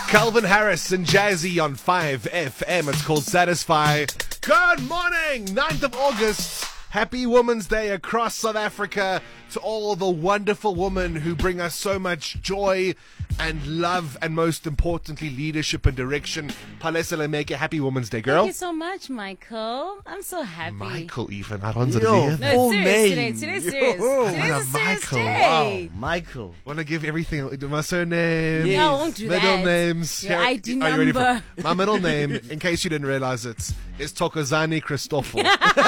Calvin Harris and Jazzy on 5FM. It's called Satisfy. Good morning, 9th of August. Happy Women's Day across South Africa to all the wonderful women who bring us so much joy and love and most importantly leadership and direction. Palesa make a happy Women's Day, girl. Thank you so much, Michael. I'm so happy. Michael even. I don't know. No, it's serious today. Today's serious. Today's a serious Michael. day. Wow, Michael. Want to give everything, my surname, No, I won't do middle that. names. Your Here- ID are you ready for- number. My middle name, in case you didn't realize it, is Tokozani Christoffel.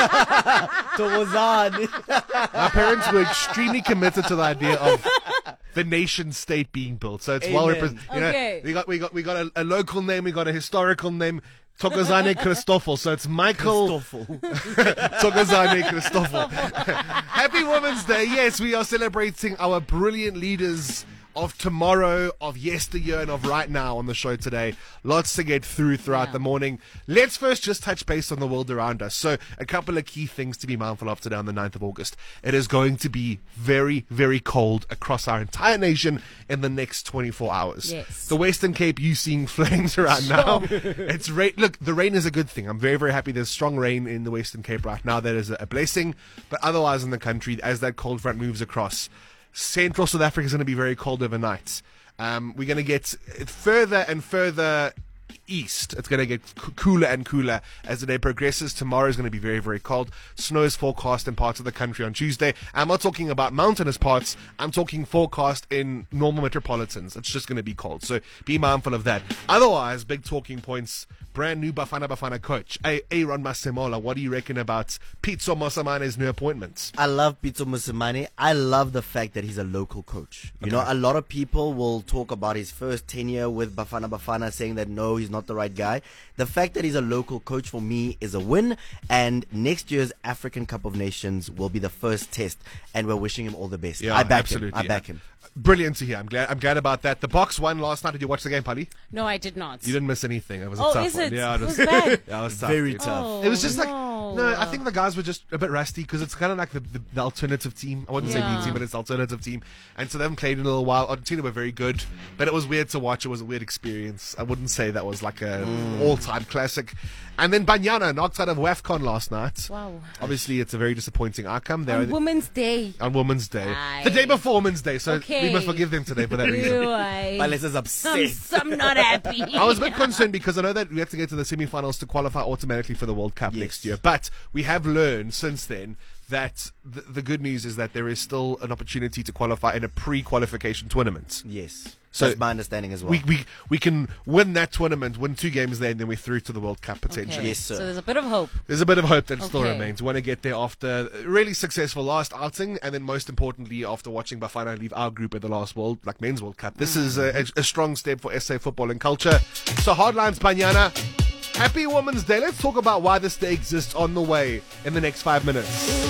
Tozan. My parents were extremely committed to the idea of the nation state being built. So it's well Amen. represented. You know, Okay. we got a local name, we got a historical name. Tokozani Christoffel. So it's Michael Tokozani Christoffel. Happy Women's Day. Yes, we are celebrating our brilliant leaders of tomorrow, of yesteryear, and of right now on the show today. Lots to get throughout the morning. Let's first just touch base on the world around us. So a couple of key things to be mindful of today on the 9th of August. It is going to be very, very cold across our entire nation in the next 24 hours. Yes. The Western Cape, you seeing flames around now. It's rain. Look, the rain is a good thing. I'm very, very happy there's strong rain in the Western Cape right now. That is a blessing. But otherwise in the country, as that cold front moves across, Central South Africa is going to be very cold overnight. We're going to get further and further east. It's going to get cooler and cooler as the day progresses. Tomorrow is going to be very, very cold. Snow is forecast in parts of the country on Tuesday. I'm not talking about mountainous parts. I'm talking forecast in normal metropolitans. It's just going to be cold. So be mindful of that. Otherwise, big talking points. Brand new Bafana coach, Aaron Masemola. What do you reckon about Pitso Mosamane's new appointments? I love Pitso Mosimane. I love the fact that he's a local coach. You know, a lot of people will talk about his first tenure with Bafana, saying that no, he's not the right guy. The fact that he's a local coach for me is a win. And next year's African Cup of Nations will be the first test, and we're wishing him all the best. Yeah, I back absolutely. him. I back him. Brilliant to hear. I'm glad about that. The Box won last night. Did you watch the game, Pali? No, I did not. You didn't miss anything. It was a Oh, tough is one. it? Yeah, It was bad. Yeah, it was tough. Very dude. tough. Oh, It was just like no. I think the guys were just a bit rusty because it's kind of like the alternative team. I wouldn't say Yeah. B team, but it's the alternative team. And so they haven't played in a little while. Argentina were very good, but it was weird to watch. It was a weird experience. I wouldn't say that was like a all-time classic. And then Banyana knocked out of WAFCON last night. Wow. Obviously, it's a very disappointing outcome. They're On Women's Day. on Women's Day, Aye. the day before Women's Day. So Okay. we must forgive them today for that reason. Palace's upset. I'm not happy. I was a bit concerned because I know that we have to get to the semi-finals to qualify automatically for the World Cup Yes. next year. But we have learned since then that the good news is that there is still an opportunity to qualify in a pre-qualification tournament. Yes. So That's my understanding as well. We can win that tournament, win 2 games there, and then we're through to the World Cup potentially. Okay. Yes, sir. So there's a bit of hope. There's a bit of hope that still Okay. remains. We want to get there after a really successful last outing, and then most importantly, after watching Bafana leave our group at the last Men's World Cup. This is a strong step for SA football and culture. So Hardlines Banyana, happy Women's Day. Let's talk about why this day exists on the way in the next 5 minutes.